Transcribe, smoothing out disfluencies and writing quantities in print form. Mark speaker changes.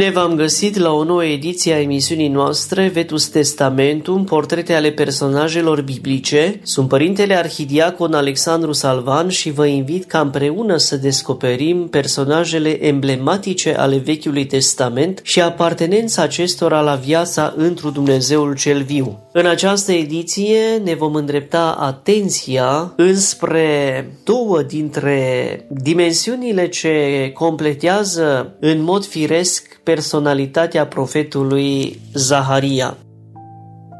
Speaker 1: Bine v-am găsit la o nouă ediție a emisiunii noastre Vetus Testamentum, portrete ale personajelor biblice. Sunt Părintele Arhidiacon Alexandru Salvan și vă invit ca împreună să descoperim personajele emblematice ale Vechiului Testament și apartenența acestora la viața întru Dumnezeul cel viu. În această ediție ne vom îndrepta atenția înspre două dintre dimensiunile ce completează în mod firesc personalitatea profetului Zaharia.